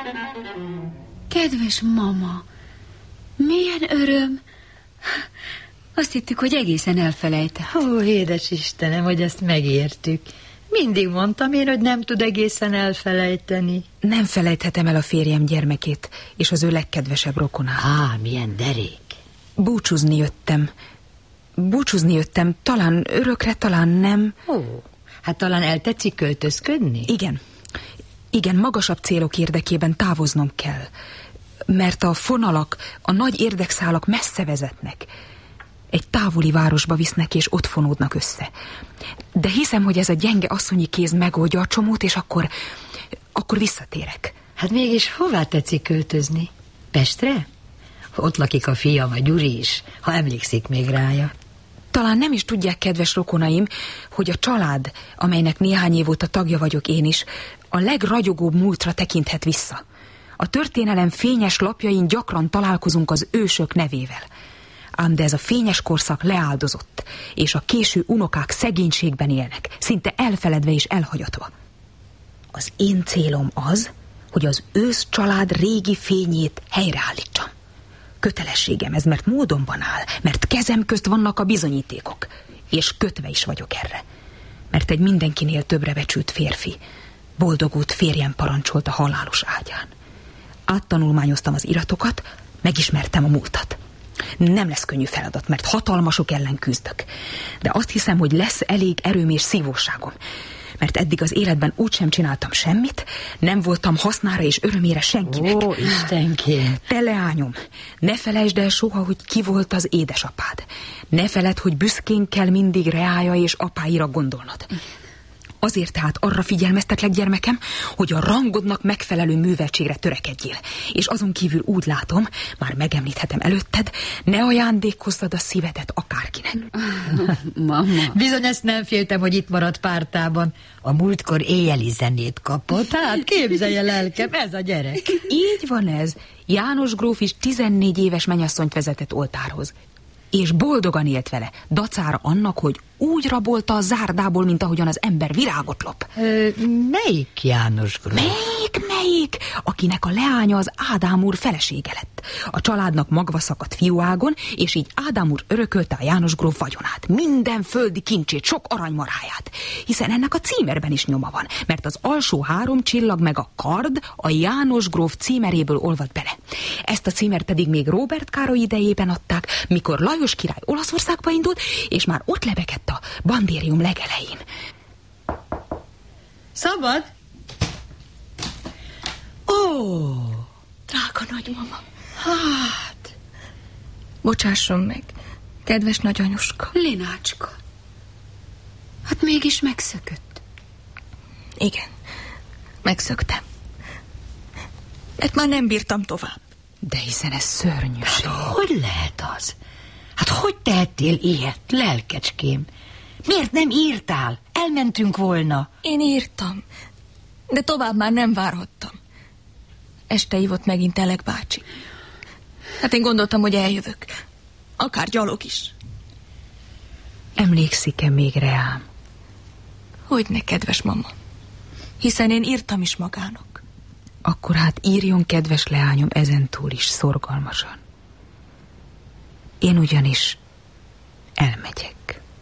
Kedves mama, milyen öröm! Azt hittük, hogy egészen elfelejtett. Ó, édes Istenem, hogy ezt megértük. Mindig mondtam én, hogy nem tud egészen elfelejteni. Nem felejthetem el a férjem gyermekét, és az ő legkedvesebb rokonát. Milyen derék. Búcsúzni jöttem, talán örökre, talán nem. Hát talán eltetszik költözködni? Igen, magasabb célok érdekében távoznom kell. Mert a fonalak, a nagy érdekszálak messze vezetnek. Egy távoli városba visznek, és ott fonódnak össze. De hiszem, hogy ez a gyenge asszonyi kéz megoldja a csomót, és akkor visszatérek. Hát mégis hová tetszik költözni? Pestre? Ott lakik a fiam, a Gyuri is, ha emlékszik még rája. Talán nem is tudják, kedves rokonaim, hogy a család, amelynek néhány év óta tagja vagyok én is, a legragyogóbb múltra tekinthet vissza. A történelem fényes lapjain gyakran találkozunk az ősök nevével. Ám de ez a fényes korszak leáldozott, és a késő unokák szegénységben élnek, szinte elfeledve és elhagyatva. Az én célom az, hogy az ősz család régi fényét helyreállítsam. Kötelességem ez, mert módonban áll, mert kezem közt vannak a bizonyítékok, és kötve is vagyok erre. Mert egy mindenkinél többre becsült férfi, boldogult férjem parancsolt a halálos ágyán. Áttanulmányoztam az iratokat, megismertem a múltat. Nem lesz könnyű feladat, mert hatalmasok ellen küzdök. De azt hiszem, hogy lesz elég erőm és szívóságom. Mert eddig az életben úgysem csináltam semmit, nem voltam hasznára és örömére senkinek. Ó, Istenkém! Te leányom, ne felejtsd el soha, hogy ki volt az édesapád. Ne feledd, hogy büszkén kell mindig reája és apáira gondolnod. Azért tehát arra figyelmeztetlek, gyermekem, hogy a rangodnak megfelelő műveltségre törekedjél. És azon kívül úgy látom, már megemlíthetem előtted, ne ajándékozzad a szívedet akárkinek. Mama. Bizony ezt nem féltem, hogy itt maradt pártában. A múltkor éjjeli zenét kapott. Hát képzelje, lelkem, ez a gyerek. Így van ez. János gróf is 14 éves mennyasszonyt vezetett oltárhoz. És boldogan élt vele, dacára annak, hogy úgy rabolta a zárdából, mint ahogyan az ember virágot lop. Melyik János gróf? Melyik? Akinek a leánya az Ádám úr felesége lett. A családnak magva szakadt fiúágon, és így Ádám úr örökölte a János gróf vagyonát, minden földi kincsét, sok aranymaráját. Hiszen ennek a címerben is nyoma van, mert az alsó 3 csillag meg a kard a János gróf címeréből olvad bele. Ezt a címert pedig még Róbert Károly idejében adták, mikor Lajos király Olaszországba indult, és már ott lebegett a bandérium legelején. Szabad? Ó! Drága nagymama. Hát... Bocsásson meg, kedves nagyanyuska. Linácska, hát mégis megszökött. Igen, megszöktem. Mert már nem bírtam tovább. De hiszen ez szörnyűség. Hogy lehet az? Hát hogy tehettél ilyet, lelkecském? Miért nem írtál? Elmentünk volna. Én írtam, de tovább már nem várhattam. Este hívott megint Telek bácsi. Hát én gondoltam, hogy eljövök. Akár gyalog is. Emlékszik-e még reám? Hogyne, kedves mama. Hiszen én írtam is magának. Akkor hát írjon, kedves leányom, ezentúl is szorgalmasan. Én ugyanis elmegyek.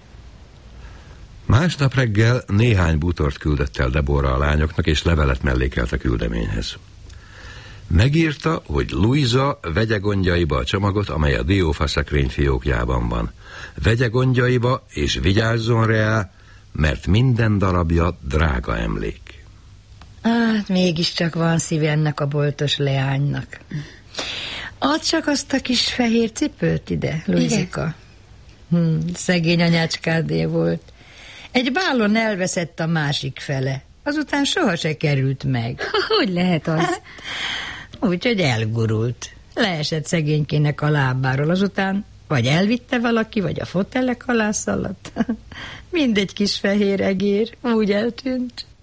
Másnap reggel néhány bútort küldött el Deborah a lányoknak, és levelet mellékelt a küldeményhez. Megírta, hogy Luisa vegye gondjaiba a csomagot, amely a diófa szekrény fiókjában van. Vegye gondjaiba, és vigyázzon rá, mert minden darabja drága emlék. Hát mégiscsak van szíve ennek a boltos leánynak. Add csak azt a kis fehér cipőt ide, Luizika. Szegény anyácskádé volt. Egy bálon elveszett a másik fele. Azután soha se került meg. Hogy lehet az? Úgyhogy elgurult. Leesett szegénykének a lábáról. Azután vagy elvitte valaki, vagy a fotelek alá szaladt. Mindegy kis fehér egér. Úgy eltűnt.